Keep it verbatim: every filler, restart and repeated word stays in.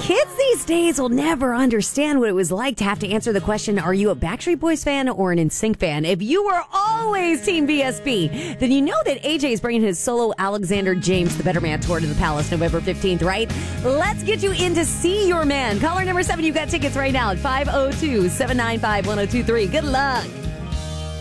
Kids these days will never understand what it was like to have to answer the question, are you a Backstreet Boys fan or an N Sync fan? If you were always Team B S B, then you know that A J is bringing his solo Alexander James the Better Man tour to the Palace November fifteenth, right? Let's get you in to see your man. Caller number seven, you've got tickets right now at five oh two, seven nine five, one oh two three. Good luck.